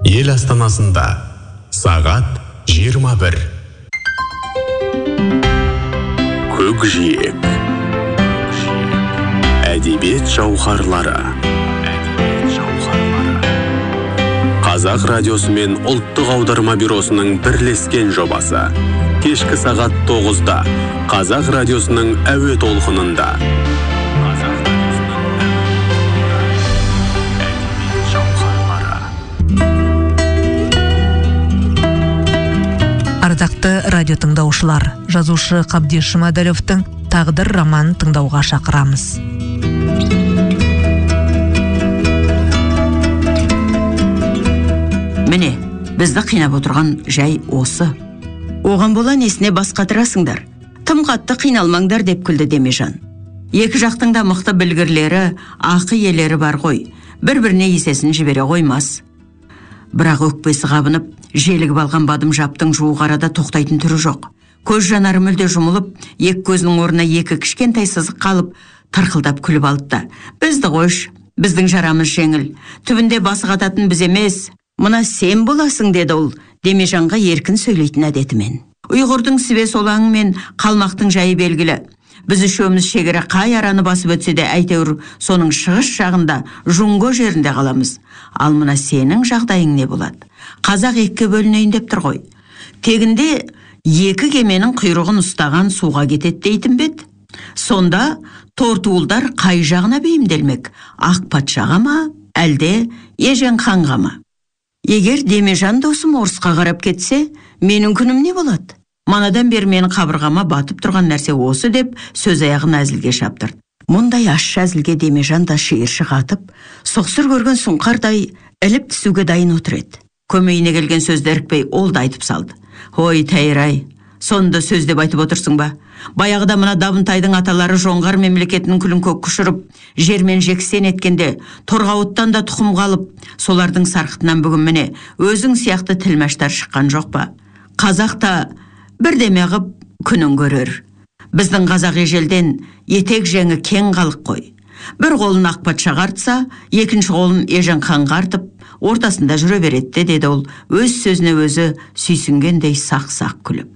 Ел астанасында сағат 21. Көкжиек. Әдебиет жауһарлары. Қазақ радиосы мен ұлттық аударма бюросының бірлескен жобасы. Кешкі сағат 9-да Қазақ радиосының әуе толқынында. Ардақты радио тыңдаушылар, жазушы Қабдеш Жұмадәловтың «Тағдыр» романын тыңдауға шақырамыз. Міне, бізді қинап отырған жай осы. Оған бола несіне бас қатырасыңдар? Тым қатты қиналмаңдар деп күлді Демежан. Екі жақтың да мықты білгірлері, ақы иелері бар ғой. Бір-біріне есесін жібере қоймас. Бірақ өкпесі қабынып, желігіп алған Бадымжаптың жуық арада тоқтайтын түрі жоқ. Көз жанары мүлде жұмылып, екі көзінің орнына екі кішкентай сызық қалып, тырқылдап күліп алды да: "Бізді қойш, біздің жарамыз жеңіл. Түбінде басы қататын біз емес, мына сен боласың", деді ол Демежанға еркін сөйлейтін әдетімен. Ұйғырдың сібе солаңы мен қалмақтың жайы белгілі. Біз үшеуміз шегірі қай араны басып өтсе де, әйтеуір соның шығыс жағында, Жұңго жерінде қаламыз. Ал мына сенің жағдайың не болады? Қазақ екіге бөлінейін деп тұр ғой. Тегінде екі кеменің құйрығын ұстаған суға кетеді дейтін бет. Сонда тортуылдар қай жағына бейімделмек? Ақ патшаға ма, әлде Ежен ханға ма? Егер Демежан досым орысқа қарап кетсе, менің күнім не болады? Манадан бері менің қабырғама батып тұрған нәрсе осы, деп сөз аяғын әзілге шаптырды. Мұндай аш әзілге Демежан да шиыршық атып, соқсыр көрген сұңқардай іліп түсуге дайын отыр еді. Көмейіне келген сөзді ірікпей ол да айтып салды: "Ой, тәйір-ай, сонда сөз деп айтып отырсың ба? Баяғыда мына Дабынтайдың аталары жоңғар мемлекетінің күлін көк ұшырып, жермен жексен еткенде, Торғауыттан да тұқым қалып, солардың сарқытынан бүгін міне өзің сияқты тілмәштар шыққан жоқ па? Қазақ та бірдеме қып күнін көрер. Біздің қазақ ежелден етек жеңі кең халық қой. Бір қолын ақ патшаға артса, екінші қолын Ежен ханға артып, ортасында жүре береді", деді ол өз сөзіне өзі сүйсінгендей сақ-сақ күліп.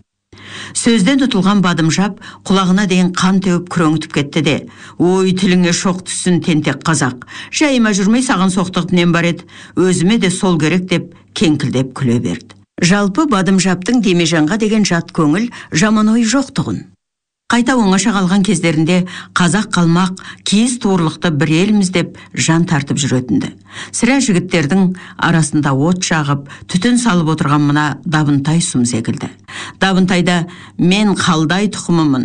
Сөзден ұтылған Бадымжап құлағына дейін қан теуіп күреңітіп кетті де: "Ой, тіліңе шоқ түссін, тентек қазақ. Жайыма жүрмей саған соқтығып нем бар еді, өзіме де сол керек", деп кеңкілдеп күле берді. Жалпы Бадымжаптың Демежанға деген жат көңіл, жаман ой жоқтығын. Қайта оңаша қалған кездерінде қазақ қалмақ киіз туырлықты бір елміз деп жан тартып жүретінді. Сірә жігіттердің арасында от жағып, түтін салып отырған мына Дабынтай сұм секілді. Дабынтайда "Мен қалдай тұқымымын,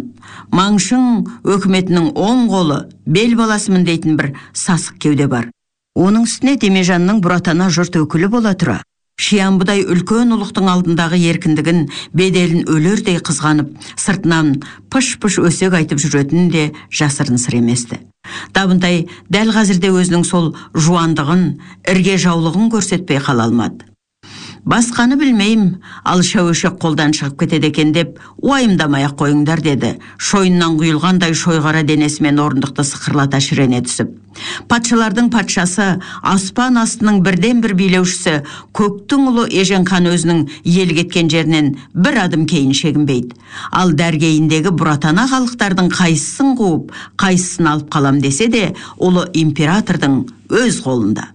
маңшың өкіметінің оң қолы, бел баласымын" дейтін бір сасық кеуде бар. Оның үстіне Демежанның бұратана жұрт өкілі бола тұра, Шиямбыдай үлкен ұлықтың алдындағы еркіндігін, беделін өлердей қызғанып, сыртынан пыш-пыш өсек айтып жүретін де жасырын сыр еместі. Дабынтай дәл қазірде өзінің сол жуандығын, ірге жаулығын көрсетпей қала алмады. "Басқаны білмейм, ал шәуешек қолдан шығып кетеді екен" деп уайымдамай-ақ қойыңдар, деді шойыннан құйылғандай шойғара денесімен орындықты сықырлата шірене түсіп. Патшалардың патшасы, аспан астының бірден бір билеушісі, көктің ұлы Ежен хан өзінің ел кеткен жерінен бір адым кейін шегінбейді. Ал дәргейіндегі бұратана халықтардың қайсысын қуып, қайсысын алып қалам десе де, ұлы императордың өз қолында.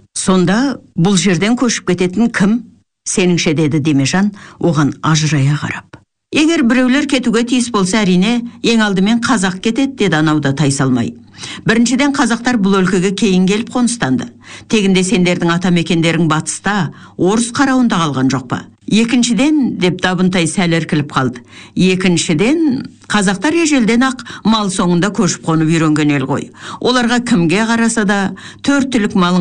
"Сонда бұл жерден көшіп кететін кім? Сеніңше?" деді Демежан оған ажырая қарап. "Егер біреулер кетуге тиіс болса, әрине, ең алдымен қазақ кетеді", деді анау да тайсалмай. "Біріншіден қазақтар бұл өлкеге кейін келіп қоныстанды. Тегінде сендердің ата мекендерің батыста, орыс қарауында қалған жоқ па? Екіншіден", деп Дабынтай сәл іркіліп қалды, "екіншіден, қазақтар ежелден ақ мал соңында көшіп қонып үйренген ел ғой. Оларға кімге қараса да 4 түлік малын